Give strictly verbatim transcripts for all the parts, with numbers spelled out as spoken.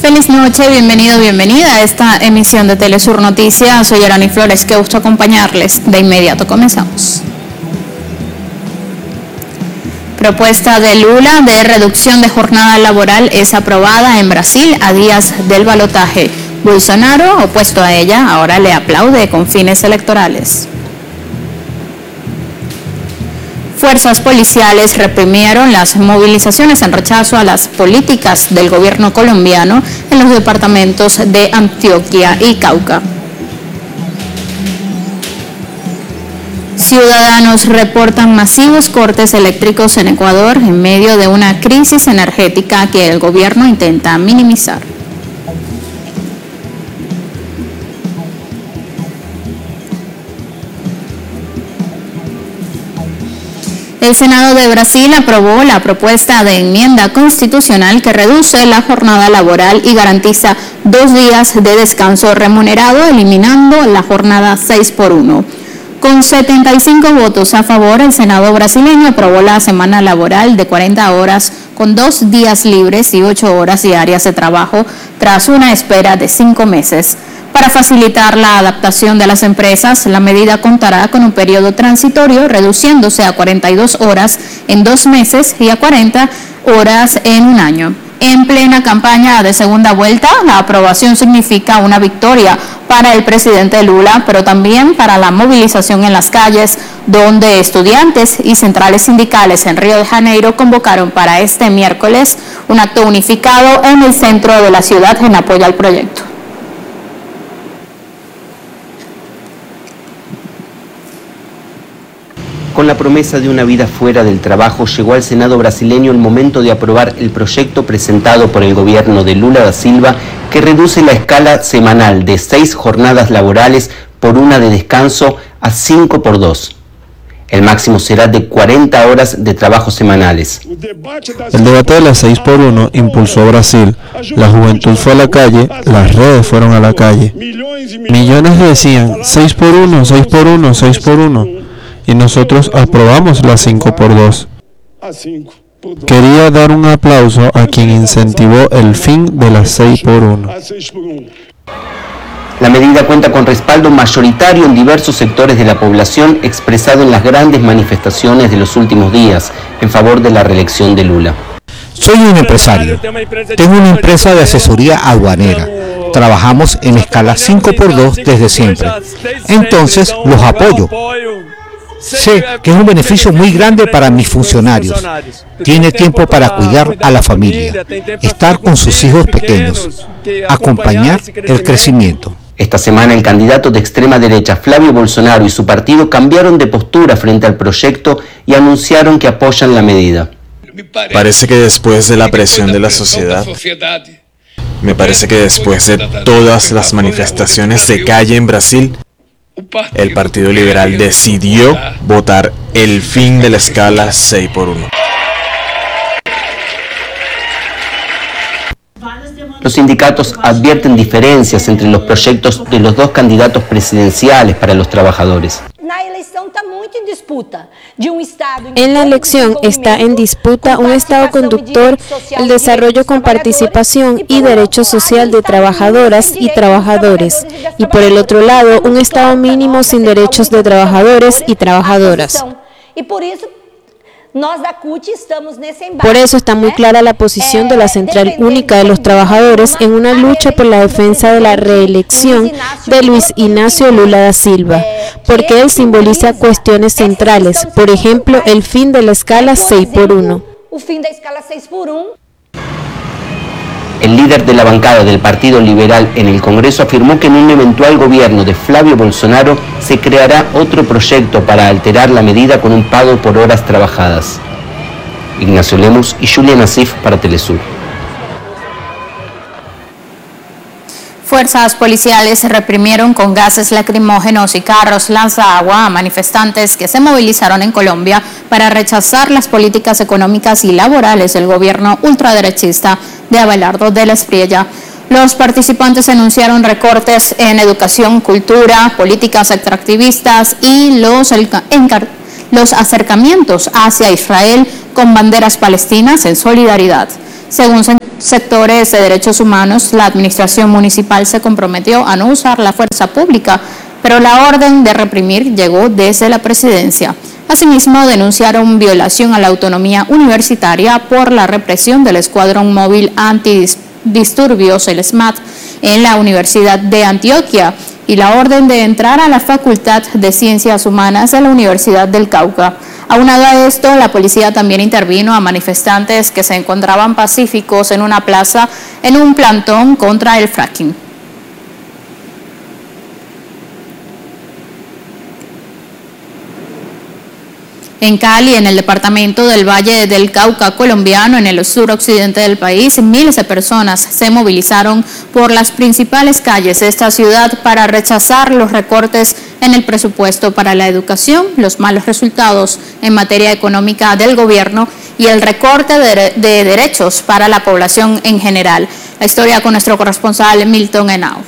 Feliz noche, bienvenido, bienvenida a esta emisión de Telesur Noticias. Soy Arani Flores, qué gusto acompañarles. De inmediato comenzamos. Propuesta de Lula de reducción de jornada laboral es aprobada en Brasil a días del balotaje. Bolsonaro, opuesto a ella, ahora le aplaude con fines electorales. Fuerzas policiales reprimieron las movilizaciones en rechazo a las políticas del gobierno colombiano en los departamentos de Antioquia y Cauca. Ciudadanos reportan masivos cortes eléctricos en Ecuador en medio de una crisis energética que el gobierno intenta minimizar. El Senado de Brasil aprobó la propuesta de enmienda constitucional que reduce la jornada laboral y garantiza dos días de descanso remunerado, eliminando la jornada seis por uno. Con setenta y cinco votos a favor, el Senado brasileño aprobó la semana laboral de cuarenta horas con dos días libres y ocho horas diarias de trabajo tras una espera de cinco meses. Para facilitar la adaptación de las empresas, la medida contará con un periodo transitorio reduciéndose a cuarenta y dos horas en dos meses y a cuarenta horas en un año. En plena campaña de segunda vuelta, la aprobación significa una victoria para el presidente Lula, pero también para la movilización en las calles, donde estudiantes y centrales sindicales en Río de Janeiro convocaron para este miércoles un acto unificado en el centro de la ciudad en apoyo al proyecto. Con la promesa de una vida fuera del trabajo, llegó al Senado brasileño el momento de aprobar el proyecto presentado por el gobierno de Lula da Silva, que reduce la escala semanal de seis jornadas laborales por una de descanso a cinco por dos. El máximo será de cuarenta horas de trabajo semanales. El debate de las seis por uno impulsó a Brasil. La juventud fue a la calle, las redes fueron a la calle. Millones decían seis por uno, seis por uno, seis por uno. Y nosotros aprobamos la cinco por dos. Quería dar un aplauso a quien incentivó el fin de la seis por uno. La medida cuenta con respaldo mayoritario en diversos sectores de la población, expresado en las grandes manifestaciones de los últimos días en favor de la reelección de Lula. Soy un empresario. Tengo una empresa de asesoría aduanera. Trabajamos en escala cinco por dos desde siempre. Entonces los apoyo. Sé que es un beneficio muy grande para mis funcionarios. Tiene tiempo para cuidar a la familia, estar con sus hijos pequeños, acompañar el crecimiento. Esta semana el candidato de extrema derecha Flavio Bolsonaro y su partido cambiaron de postura frente al proyecto y anunciaron que apoyan la medida. Parece que después de la presión de la sociedad, me parece que después de todas las manifestaciones de calle en Brasil, el Partido Liberal decidió votar el fin de la escala seis por uno. Los sindicatos advierten diferencias entre los proyectos de los dos candidatos presidenciales para los trabajadores. En la elección está en disputa un Estado conductor, el desarrollo con participación y derecho social de trabajadoras y trabajadores, y por el otro lado un Estado mínimo sin derechos de trabajadores y trabajadoras. Por eso está muy clara la posición de la Central Única de los Trabajadores en una lucha por la defensa de la reelección de Luis Ignacio Lula da Silva, porque él simboliza cuestiones centrales, por ejemplo, el fin de la escala seis por uno. El líder de la bancada del Partido Liberal en el Congreso afirmó que en un eventual gobierno de Flavio Bolsonaro se creará otro proyecto para alterar la medida con un pago por horas trabajadas. Ignacio Lemus y Julia Nasif para Telesur. Fuerzas policiales reprimieron con gases lacrimógenos y carros lanzaagua a manifestantes que se movilizaron en Colombia para rechazar las políticas económicas y laborales del gobierno ultraderechista de Abelardo de la Espriella. Los participantes anunciaron recortes en educación, cultura, políticas extractivistas y los los acercamientos hacia Israel con banderas palestinas en solidaridad. Según sectores de derechos humanos, la administración municipal se comprometió a no usar la fuerza pública, pero la orden de reprimir llegó desde la presidencia. Asimismo, denunciaron violación a la autonomía universitaria por la represión del Escuadrón Móvil Antidisturbios, el SMAT, en la Universidad de Antioquia y la orden de entrar a la Facultad de Ciencias Humanas de la Universidad del Cauca. Aunado a esto, la policía también intervino a manifestantes que se encontraban pacíficos en una plaza en un plantón contra el fracking. En Cali, en el departamento del Valle del Cauca colombiano, en el suroccidente del país, miles de personas se movilizaron por las principales calles de esta ciudad para rechazar los recortes en el presupuesto para la educación, los malos resultados en materia económica del gobierno y el recorte de, de derechos para la población en general. La historia con nuestro corresponsal Milton Henao.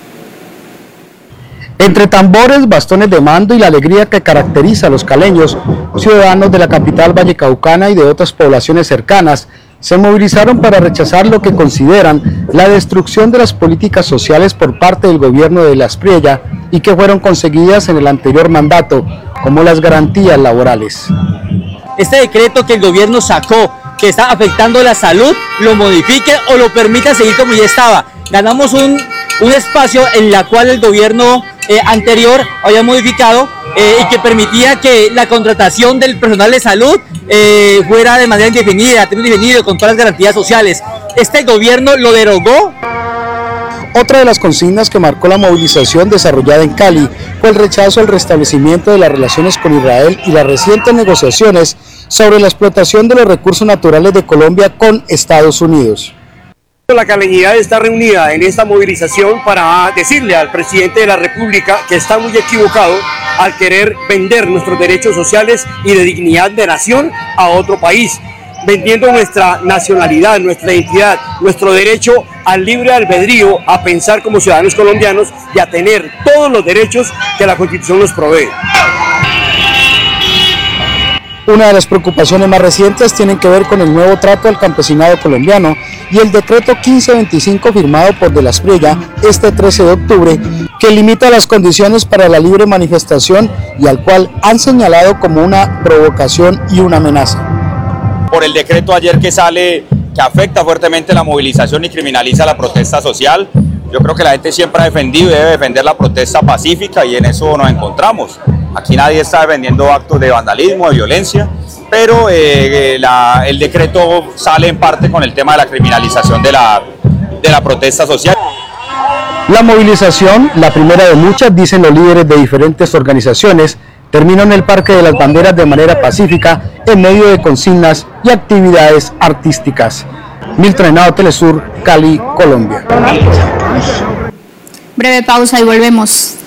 Entre tambores, bastones de mando y la alegría que caracteriza a los caleños, ciudadanos de la capital vallecaucana y de otras poblaciones cercanas, se movilizaron para rechazar lo que consideran la destrucción de las políticas sociales por parte del gobierno de Las Priella y que fueron conseguidas en el anterior mandato, como las garantías laborales. Este decreto que el gobierno sacó, que está afectando la salud, lo modifique o lo permita seguir como ya estaba. Ganamos un, un espacio en la cual el gobierno eh, anterior había modificado eh, y que permitía que la contratación del personal de salud eh, fuera de manera indefinida, término indefinido, con todas las garantías sociales. Este gobierno lo derogó. Otra de las consignas que marcó la movilización desarrollada en Cali fue el rechazo al restablecimiento de las relaciones con Israel y las recientes negociaciones sobre la explotación de los recursos naturales de Colombia con Estados Unidos. La caleñidad está reunida en esta movilización para decirle al presidente de la República que está muy equivocado al querer vender nuestros derechos sociales y de dignidad de nación a otro país, vendiendo nuestra nacionalidad, nuestra identidad, nuestro derecho al libre albedrío, a pensar como ciudadanos colombianos y a tener todos los derechos que la Constitución nos provee. Una de las preocupaciones más recientes tienen que ver con el nuevo trato al campesinado colombiano y el decreto quince veinticinco firmado por De Las Priella este trece de octubre, que limita las condiciones para la libre manifestación y al cual han señalado como una provocación y una amenaza. Por el decreto ayer que sale, que afecta fuertemente la movilización y criminaliza la protesta social, yo creo que la gente siempre ha defendido y debe defender la protesta pacífica y en eso nos encontramos. Aquí nadie está defendiendo actos de vandalismo, de violencia, pero eh, la, el decreto sale en parte con el tema de la criminalización de la, de la protesta social. La movilización, la primera de muchas, dicen los líderes de diferentes organizaciones, terminó en el Parque de las Banderas de manera pacífica en medio de consignas y actividades artísticas. Milton Henao, Telesur, Cali, Colombia. Breve pausa y volvemos.